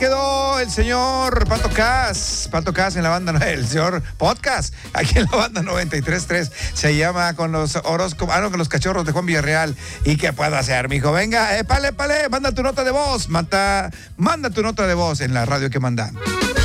quedó el señor Pato Cas en la banda, el señor Podcast, aquí en la banda 93.3. Se llama con los con los cachorros de Juan Villarreal. ¿Y qué puedo hacer, mijo? Venga, pale, manda tu nota de voz. Manda tu nota de voz en la radio que manda.